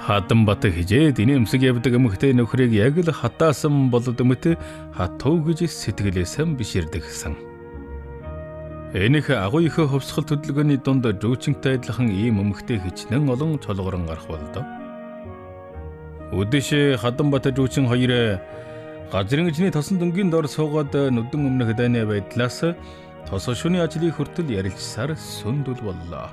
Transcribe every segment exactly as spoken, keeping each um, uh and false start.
Хатанбат хижээд инээмсэг явдаг эмэгтэй нөхрийг яг л хатаасан болоод өмт хатуу гэж сэтгэлээсэн биширдэгсэн. Энэх агуу их хөвсгөл хөдөлгөөний дунд жүүчинтэй адилхан ийм эмэгтэй хичнээн олон цолгорон гарах болдоо. Өдөш Хатанбат жүүчин хоёр газрын эзний тосон дөнгөний дор суугаад нүдэн өмнөх дайны байдлаас тосоо шүний ажлыг хүртэл ярилцсаар сүндүл боллоо.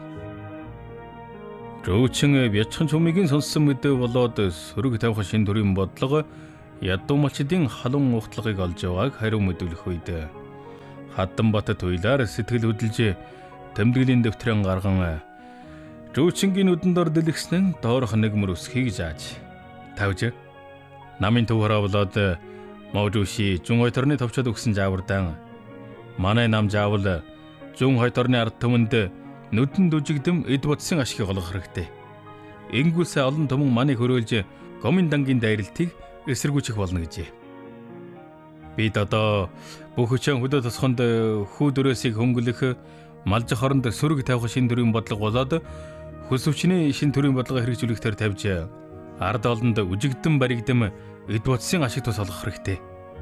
Жүүчин бячхан чумыгийн сонссон мэдээ болоод сөрөг тавих шин төрийн бодлого ядуу малчдын халуун ухтлагыг олж байгааг хариу мэдүүлэх үед Хатанбат туйлаар сэтгэл хөдлөж тэмдэглэлийн дэвтрэн гарган жүүчингийн нүдэн дор дэлгэснэн доорх нэг мөр өсхийг зааж тавж намын төвөрөө болоод Можуши зүүн хойторны товчод өгсөн заавардан манай нам заавал зүүн хойторны ард түмэнд нүдэн дүжигдэм эд бодсон ашиг олгох хэрэгтэй. Ингүүсээ олон түмэн маныг хөрөөлж гоминдангийн дайралтыг эсэргүүцэх болно гэжээ. Бид одоо бүх хүчин хөдөө тосгонд хүү дөрөөсийг хөнгөлөх малж хоронд сөрөг тавих шин төрийн бодлого болоод хөсөвчний шин төрийн бодлого хэрэгжүүлэхээр тавьж ард олонд үжигдэн баригдэм эд бодсон ашиг тус олгох хэрэгтэй.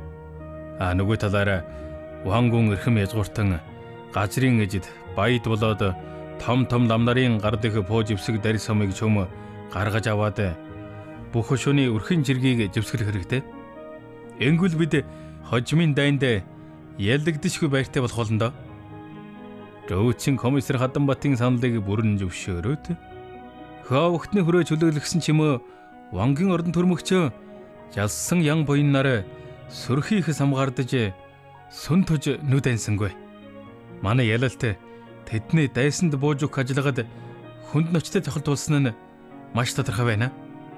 А нөгөө талаараа Ухангун эрхэм язгууртан газрын эжид баяд болоод том том лам нарын гар дэх пууж ивсэг дарь сомыг чөм гаргаж аваад бүх шөнийн өрхөн жиргийг живсгэх хэрэгтэй. Энгүүл бид хожимын дайнд ялагдшгүй байртай болох болно доо. Жүүчин комиссар Хатанбатын саналыг бүрэн зөвшөөрөөд хавхтны хүрээ чөлөөлгсөн чимөө Вангийн ордон төрмөгчөө жалсан ян буян нар сөрхийх самгаардаж сүн туж нүд ансангүй. Манай ялалт тэдний дайсанд бууж өгөх ажиллагаад хүнд ночтой тохиолдуулсан нь маш тодорхой байна.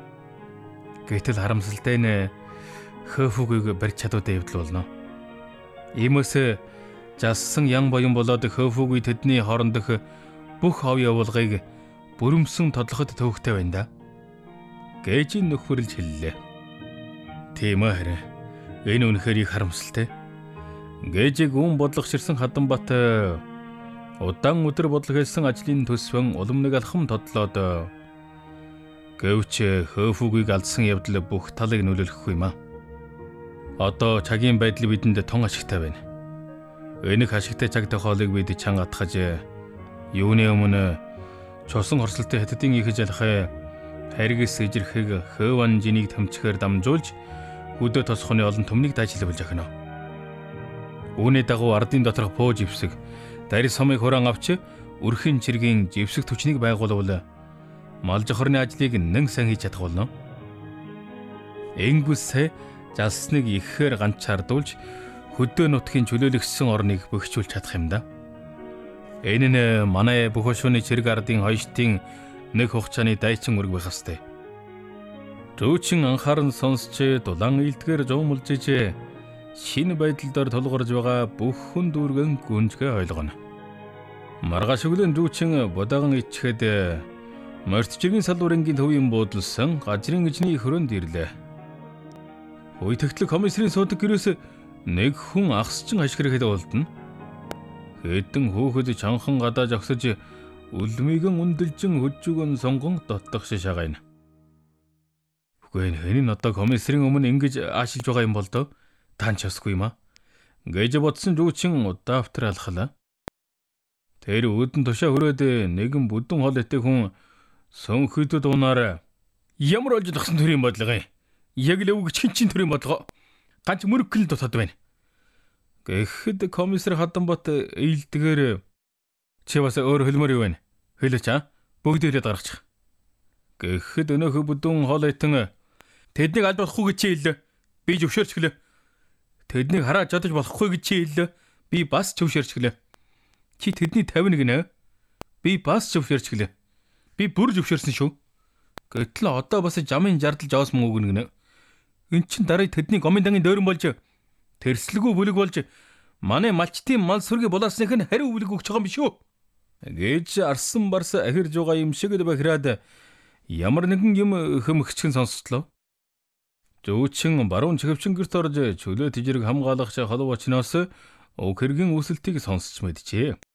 Гэтэл харамсалтай нь хөөфүгийг барьж чадвартай явдал болно. Иймээс жалсан ян буян болоод хөөфүгийг тэдний хоорондох бүх хов явуулгыг бүрэмсэн тодлоход төвөгтэй байна да. Гэж нөхөрлж хэллээ. Тийм ээ. Энэ үнэхээр их харамсалтай. Гэж гүн бодлогочирсан Хатанбат удаан өдөр бодлого хэлсэн ажлын төсвөн улам нэг алхам тодлоод гэвч хөөфүгийг алдсан явдал бүх талыг нөлөөлөхгүй юм а. Одоо цагийн байдал бидэнд тун ашигтай байна. Энэх ашигтай цаг тохиолыг бид чанга атгаж юуны өмнө чусан хорсолтой хятадын их жалхай харгис ижирхэг хөван жинийг тэмцэхээр дамжуулж хөдөө тосхоны олон төмнийг дайжлуулж ахна. Үүний дагуу ардын доторх пууж ивсэг дарь сомыг хураан авч өрхийн чиргийн живсэг түвшнийг байгуулвал мал жохорны ажлыг нэн сан хийж чадах болно. Энгүүсээ жалсныг ихээр ганчаардуулж хөдөө нутгийн чөлөөлөгсөн орныг бөхжүүлж чадах юм да. Энэ нь манай бүх шөнийн чирэг ардын хойштын нэг хугацааны дайчин үрг байх ёстой. Жүүчин анхааран сонсч дулаан илдгээр жуумулжиж шинэ байдлаар тулгарж байгаа бүх хүн дүүргэн гүнзгий ойлгоно. Маргааш өглөө жүүчин бодааган ичхэд морьтчиргийн салбарынгийн төвийн буудалсан газрын эзний хөрөнд ирлээ. Үе тэгтлэг комиссарын суудаг гэрээс нэг хүн ахсчин ашигрэхэд болдно. Хэдэн хөөхөд чанхан гадаа жогсож үлмигэн үндэлжин хөжжүгэн сонгон доттох шишагайна. Үгүй энэ нь одоо комиссарын өмнө ингэж аашилж байгаа юм бол доо таанч усгүй юм а. Гэж бодсон жүүчин удаавтар алхалаа. Тэр өөдөн тушаа хөрөөд нэгэн бүдүүн хол этэй хүн сөнхөд дуунаар ямар олж тагсан төрийн бодлого юм. Яг л өвгч хин чин төрийн бодлого. Ганц мөрөкөл дутаад байна. Гэхэд комиссар Хатанбат эйлдгээр чи бас өөр хөлмөр юу вэ? Хэлээч аа. Бүгд ирээд гаргачих. Гэхэд өнөөхө бүдүүн хол этэн тэднийг аль болохгүй гэж чи хэллээ. Би зөвшөөрчихлээ. Тэднийг хараад жадаж болохгүй гэж чи хэллээ. Би бас зөвшөөрчихлээ. Чи тэдний тавина гинэ. Би бас зөвшөөрчихлээ. Би бүр зөвшөөрсөн шүү. Гэтэл одоо бас жамын жардалж авсан мөн үг гинэ. Энд чин дараа тэдний гоминдангийн дөөрөн болж тэрслэгүү бүлэг болж манай малчтын мал сүргийг булаасныг нь хариу бүлэг өгч байгаа юм биш үү? Гэж арсан барс ахирж байгаа юм шиг л бахираад ямар нэгэн юм хөмөгчгөн сонсчлоо. Жүүчин баруун чихвчин гэрт орж чөлөө тижрэг хамгаалагч холов очноос үг хэргийн үүсэлтийг сонсч мэджээ.